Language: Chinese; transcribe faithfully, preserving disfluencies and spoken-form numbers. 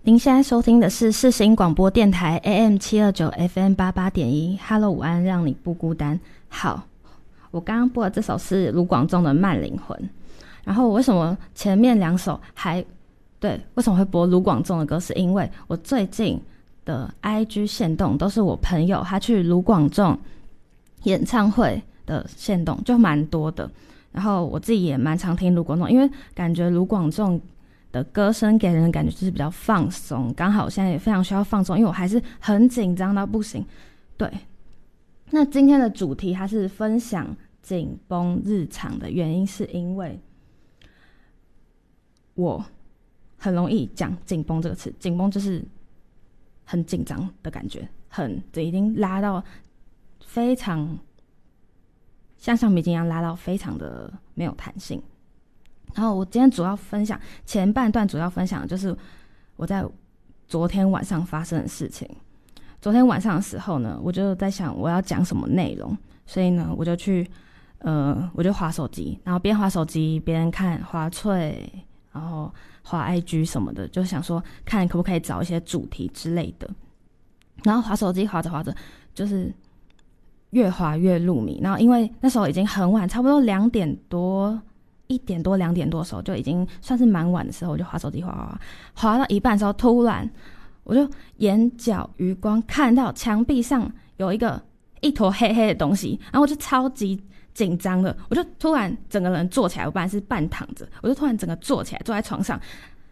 您现在收听的是世新广播电台 A M 七二九 F M 八八点一 Hello 午安，让你不孤单。好，我刚刚播的这首是卢广仲的慢灵魂。然后我为什么前面两首还对为什么会播卢广仲的歌，是因为我最近的 I G 限动都是我朋友他去卢广仲演唱会的限动，就蛮多的。然后我自己也蛮常听卢广仲，因为感觉卢广仲的歌声给人的感觉就是比较放松，刚好我现在也非常需要放松，因为我还是很紧张到不行。对，那今天的主题它是分享紧绷日常的原因，是因为我很容易讲紧绷这个词，紧绷就是很紧张的感觉，很已经拉到非常像橡皮筋一样拉到非常的没有弹性。然后我今天主要分享前半段，主要分享的就是我在昨天晚上发生的事情。昨天晚上的时候呢，我就在想我要讲什么内容，所以呢，我就去呃，我就滑手机，然后边滑手机边看滑脆，然后滑 I G 什么的，就想说看可不可以找一些主题之类的。然后滑手机滑着滑着，就是越滑越入迷。然后因为那时候已经很晚，差不多两点多。一点多两点多的时候，就已经算是蛮晚的时候，我就滑手机滑滑滑，滑到一半的时候，突然我就眼角余光看到墙壁上有一个一坨黑黑的东西，然后我就超级紧张的，我就突然整个人坐起来，我本来是半躺着，我就突然整个坐起来，坐在床上，